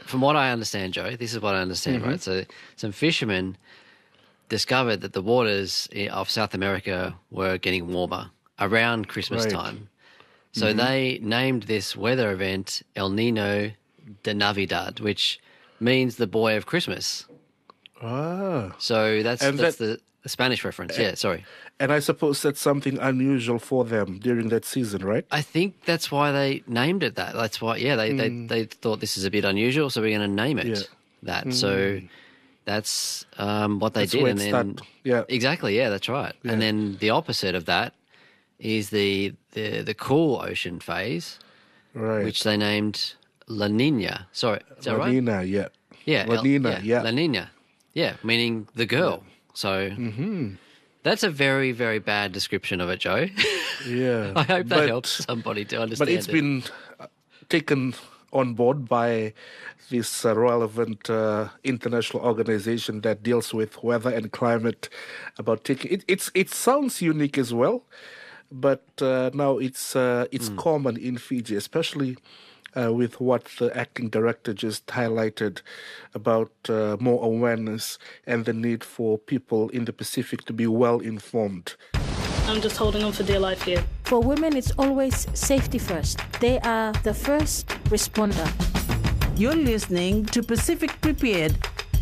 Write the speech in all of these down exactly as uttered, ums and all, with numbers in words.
what from what I understand, Joe, this is what I understand, mm-hmm. right? So some fishermen discovered that the waters of South America were getting warmer around Christmas Right. time. So Mm-hmm. they named this weather event El Nino de Navidad, which means the boy of Christmas. Ah. So that's And that's that- the, the Spanish reference. Yeah, sorry. And I suppose that's something unusual for them during that season, right? I think that's why they named it that. That's why, yeah, they, they, they thought this is a bit unusual, so we're going to name it Yeah. that. So that's um, what they That's did. where And it then, started. Yeah. exactly, yeah, that's right. Yeah. And then the opposite of that is the the, the cool ocean phase, Right. which they named La Nina. Sorry, is that La right? Nina, yeah. Yeah, La El- Nina, yeah. La Nina, yeah, meaning the girl. So that's a very, very bad description of it, Joe. Yeah. I hope that But- helps somebody to understand But it's it. been uh, taken on board by this uh, relevant uh, international organization that deals with weather and climate. About taking it, it's it sounds unique as well, but uh, now it's uh, it's Hmm. common in Fiji, especially uh, with what the acting director just highlighted about uh, more awareness and the need for people in the Pacific to be well informed. I'm just holding on for dear life here. For women, it's always safety first. They are the first responder. You're listening to Pacific Prepared.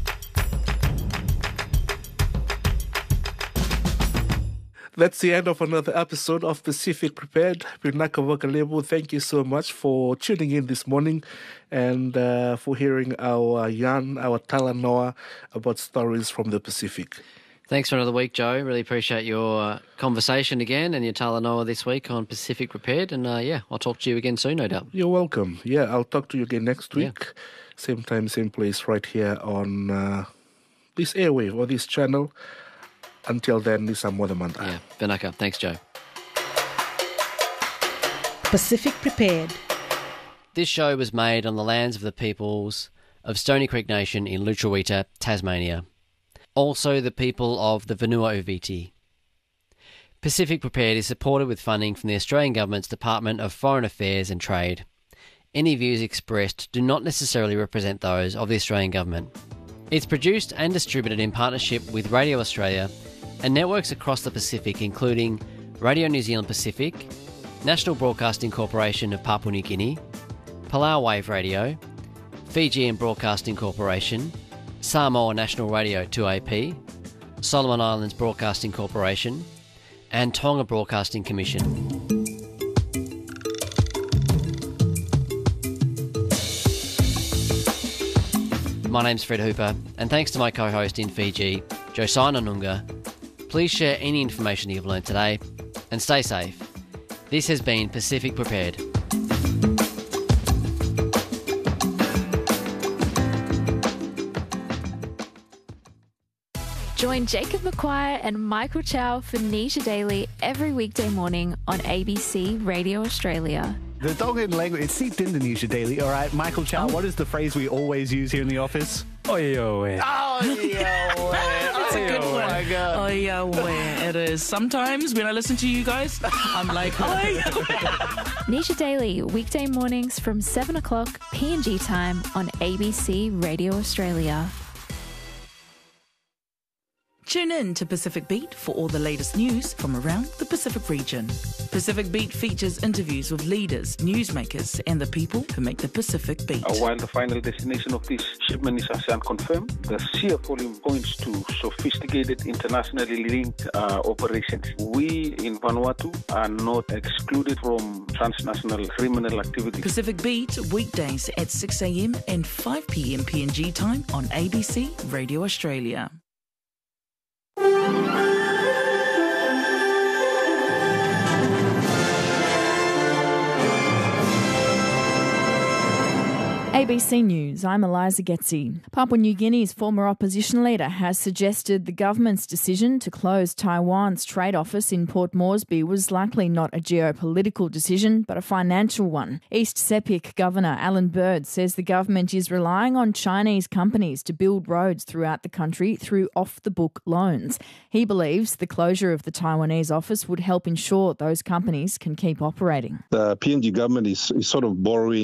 That's the end of another episode of Pacific Prepared. Pinaka Wakalebu, thank you so much for tuning in this morning and uh, for hearing our yarn, our talanoa about stories from the Pacific. Thanks for another week, Joe. Really appreciate your uh, conversation again and your talanoa this week on Pacific Prepared. And uh, yeah, I'll talk to you again soon, no doubt. You're welcome. Yeah, I'll talk to you again next week. Same time, same place, right here on uh, this airwave or this channel. Until then, Nisa Modamanta. Yeah, Vinaka. Thanks, Joe. Pacific Prepared. This show was made on the lands of the peoples of Stony Creek Nation in Lutruwita, Tasmania. Also the people of the Vanua Uviti. Pacific Prepared is supported with funding from the Australian Government's Department of Foreign Affairs and Trade. Any views expressed do not necessarily represent those of the Australian Government. It's produced and distributed in partnership with Radio Australia and networks across the Pacific, including Radio New Zealand Pacific, National Broadcasting Corporation of Papua New Guinea, Palau Wave Radio, Fijian Broadcasting Corporation, Samoa National Radio two A P, Solomon Islands Broadcasting Corporation, and Tonga Broadcasting Commission. My name's Fred Hooper, and thanks to my co-host in Fiji, Josiah Nunga. Please share any information that you've learned today, and stay safe. This has been Pacific Prepared. Join Jacob McQuire and Michael Chow for Nisha Daily every weekday morning on A B C Radio Australia. The Tongan language, it's seeped into Nisha Daily. All right, Michael Chow, what is the phrase we always use here in the office? Oi, oi. Oh, yeah, That's a good one. My God. Oh, yeah, where it is. Sometimes when I listen to you guys, I'm like, oi. Nisha Daily, weekday mornings from seven o'clock P N G time on A B C Radio Australia. Tune in to Pacific Beat for all the latest news from around the Pacific region. Pacific Beat features interviews with leaders, newsmakers, and the people who make the Pacific Beat. Uh, while the final destination of this shipment is ASEAN confirmed, the sheer volume points to sophisticated, internationally linked uh, operations. We in Vanuatu are not excluded from transnational criminal activity. Pacific Beat, weekdays at six a.m. and five p.m. P N G time on A B C Radio Australia. A B C News, I'm Eliza Getzi. Papua New Guinea's former opposition leader has suggested the government's decision to close Taiwan's trade office in Port Moresby was likely not a geopolitical decision, but a financial one. East Sepik Governor Alan Bird says the government is relying on Chinese companies to build roads throughout the country through off-the-book loans. He believes the closure of the Taiwanese office would help ensure those companies can keep operating. The P N G government is, is sort of borrowing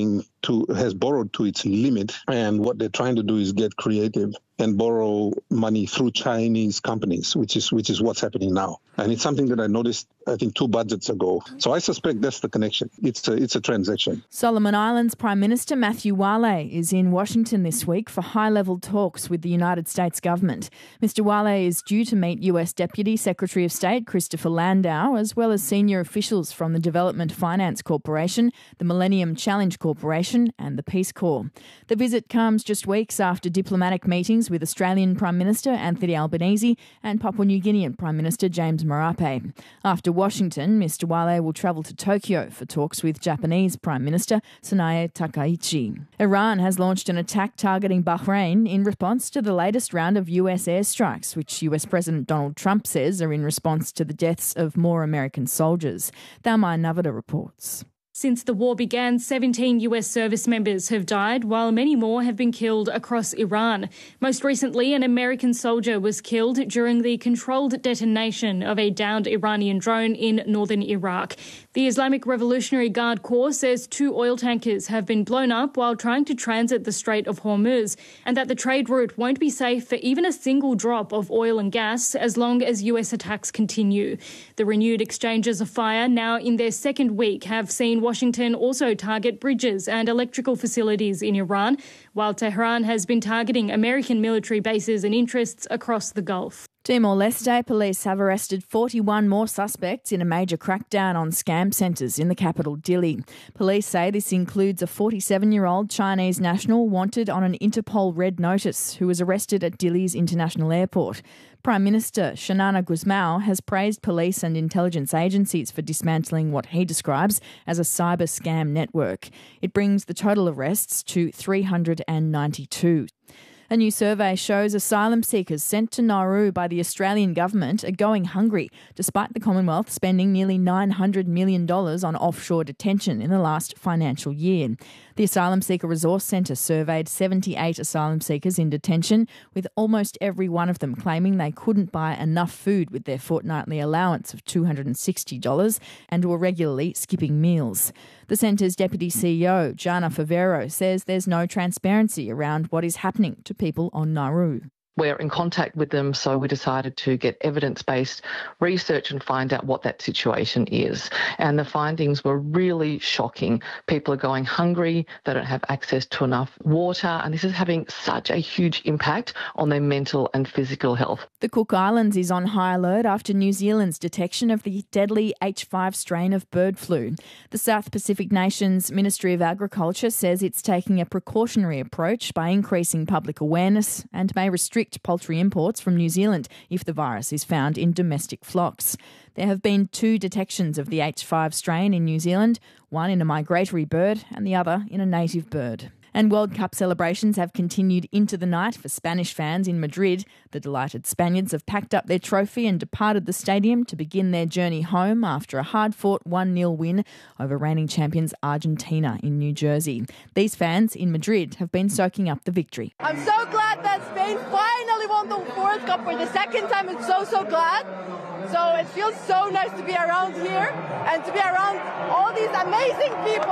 to has borrowed to its limit, and what they're trying to do is get creative and borrow money through Chinese companies, which is which is what's happening now. And it's something that I noticed, I think, two budgets ago. So I suspect that's the connection. It's a, it's a transaction. Solomon Islands Prime Minister Matthew Wale is in Washington this week for high-level talks with the United States government. Mister Wale is due to meet U S Deputy Secretary of State Christopher Landau, as well as senior officials from the Development Finance Corporation, the Millennium Challenge Corporation and the Peace Corps. The visit comes just weeks after diplomatic meetings with Australian Prime Minister Anthony Albanese and Papua New Guinean Prime Minister James Marape. After Washington, Mister Wale will travel to Tokyo for talks with Japanese Prime Minister Sanae Takaichi. Iran has launched an attack targeting Bahrain in response to the latest round of U S airstrikes, which U S President Donald Trump says are in response to the deaths of more American soldiers. Thalmai Navada reports. Since the war began, seventeen U S service members have died, while many more have been killed across Iran. Most recently, an American soldier was killed during the controlled detonation of a downed Iranian drone in northern Iraq. The Islamic Revolutionary Guard Corps says two oil tankers have been blown up while trying to transit the Strait of Hormuz, and that the trade route won't be safe for even a single drop of oil and gas as long as U S attacks continue. The renewed exchanges of fire, now in their second week, have seen Washington also target bridges and electrical facilities in Iran, while Tehran has been targeting American military bases and interests across the Gulf. Timor-Leste police have arrested forty-one more suspects in a major crackdown on scam centres in the capital, Dili. Police say this includes a forty-seven-year-old Chinese national wanted on an Interpol red notice who was arrested at Dili's international airport. Prime Minister Xanana Gusmao has praised police and intelligence agencies for dismantling what he describes as a cyber scam network. It brings the total arrests to three hundred ninety-two. A new survey shows asylum seekers sent to Nauru by the Australian government are going hungry, despite the Commonwealth spending nearly nine hundred million dollars on offshore detention in the last financial year. The Asylum Seeker Resource Centre surveyed seventy-eight asylum seekers in detention, with almost every one of them claiming they couldn't buy enough food with their fortnightly allowance of two hundred sixty dollars and were regularly skipping meals. The centre's Deputy C E O, Jana Favero, says there's no transparency around what is happening to people on Nauru. We're in contact with them, so we decided to get evidence-based research and find out what that situation is. And the findings were really shocking. People are going hungry, they don't have access to enough water, and this is having such a huge impact on their mental and physical health. The Cook Islands is on high alert after New Zealand's detection of the deadly H five strain of bird flu. The South Pacific nation's Ministry of Agriculture says it's taking a precautionary approach by increasing public awareness and may restrict poultry imports from New Zealand if the virus is found in domestic flocks. There have been two detections of the H five strain in New Zealand, one in a migratory bird and the other in a native bird. And World Cup celebrations have continued into the night for Spanish fans in Madrid. The delighted Spaniards have packed up their trophy and departed the stadium to begin their journey home after a hard-fought one nil win over reigning champions Argentina in New Jersey. These fans in Madrid have been soaking up the victory. I'm so glad that Spain finally won the World Cup for the second time. I'm so, so glad. So it feels so nice to be around here and to be around all these amazing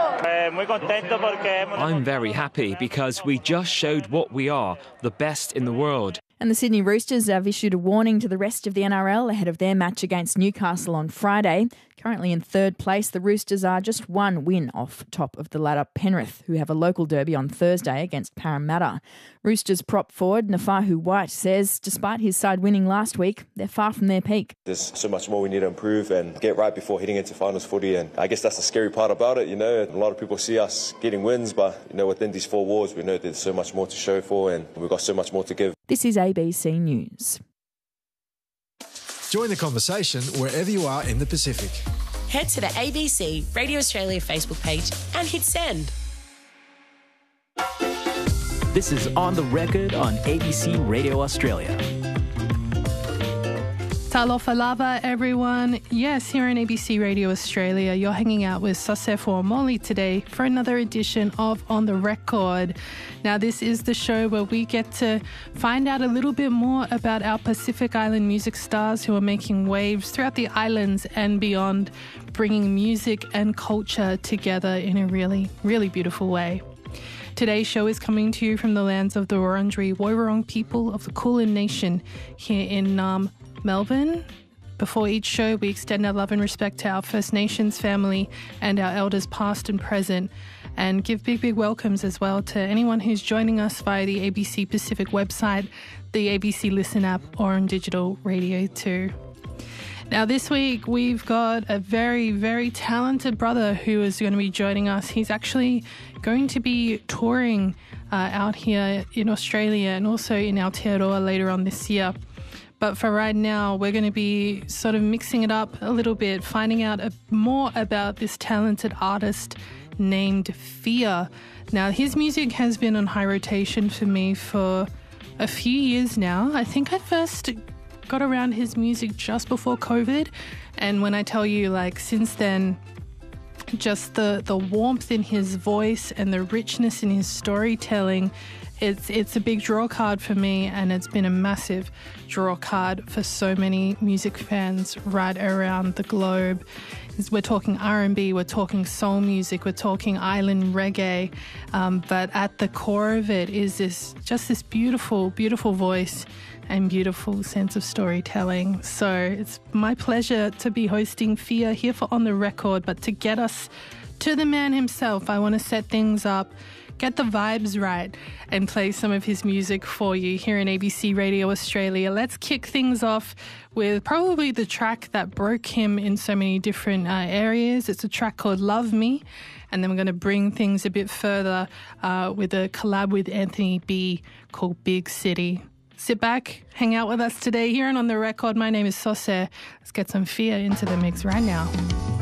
people. I'm very happy because we just showed what we are, the best in the world. And the Sydney Roosters have issued a warning to the rest of the N R L ahead of their match against Newcastle on Friday. Currently in third place, the Roosters are just one win off top of the ladder Penrith, who have a local derby on Thursday against Parramatta. Roosters prop forward Nafahu White says despite his side winning last week, they're far from their peak. There's so much more we need to improve and get right before heading into finals footy, and I guess that's the scary part about it. You know, a lot of people see us getting wins, but you know, within these four walls, we know there's so much more to show for and we've got so much more to give. This is A B C News. Join the conversation wherever you are in the Pacific. Head to the A B C Radio Australia Facebook page and hit send. This is On the Record on A B C Radio Australia. Talofa lava, everyone. Yes, here on A B C Radio Australia, you're hanging out with Sasefo Omoli today for another edition of On the Record. Now, this is the show where we get to find out a little bit more about our Pacific Island music stars who are making waves throughout the islands and beyond, bringing music and culture together in a really, really beautiful way. Today's show is coming to you from the lands of the Wurundjeri Woiwurrung people of the Kulin Nation here in um, Melbourne. Before each show, we extend our love and respect to our First Nations family and our elders past and present, and give big, big welcomes as well to anyone who's joining us via the A B C Pacific website, the A B C Listen app, or on digital radio too. Now, this week, we've got a very, very talented brother who is going to be joining us. He's actually going to be touring uh, out here in Australia and also in Aotearoa later on this year. But for right now, we're going to be sort of mixing it up a little bit, finding out a, more about this talented artist named Fia. Now, his music has been on high rotation for me for a few years now. I think I first got around his music just before COVID, and when I tell you, like, since then, just the the warmth in his voice and the richness in his storytelling, it's it's a big draw card for me, and it's been a massive draw card for so many music fans right around the globe. We're talking R and B, we're talking soul music, we're talking island reggae, um, but at the core of it is this just this beautiful, beautiful voice and beautiful sense of storytelling. So it's my pleasure to be hosting Fia here for On The Record, but to get us to the man himself, I want to set things up, get the vibes right, and play some of his music for you here in A B C Radio Australia. Let's kick things off with probably the track that broke him in so many different uh, areas. It's a track called Love Me, and then we're going to bring things a bit further uh, with a collab with Anthony B called Big City. Sit back, hang out with us today here and On The Record. My name is Sose. Let's get some Fia into the mix right now.